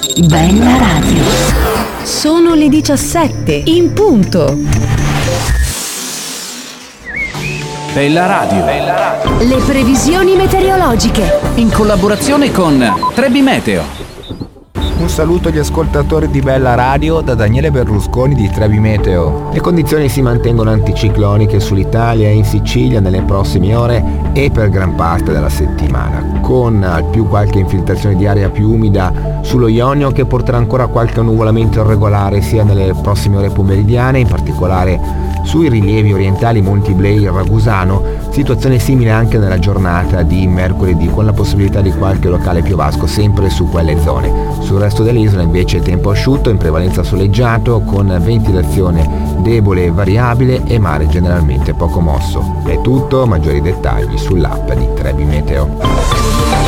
Bella Radio. Sono le 17 in punto. Bella Radio. Le previsioni meteorologiche. In collaborazione con Trebi Meteo. Un saluto agli ascoltatori di Bella Radio da Daniele Berlusconi di Trebi Meteo. Le condizioni si mantengono anticicloniche sull'Italia e in Sicilia nelle prossime ore e per gran parte della settimana, con al più qualche infiltrazione di aria più umida sullo Ionio che porterà ancora qualche annuvolamento irregolare sia nelle prossime ore pomeridiane, in particolare sui rilievi orientali Monti Iblei e Ragusano, situazione simile anche nella giornata di mercoledì con la possibilità di qualche locale piovasco sempre su quelle zone. Sul resto dell'isola invece tempo asciutto, in prevalenza soleggiato, con ventilazione debole e variabile e mare generalmente poco mosso. È tutto, maggiori dettagli sull'app di Trebi Meteo.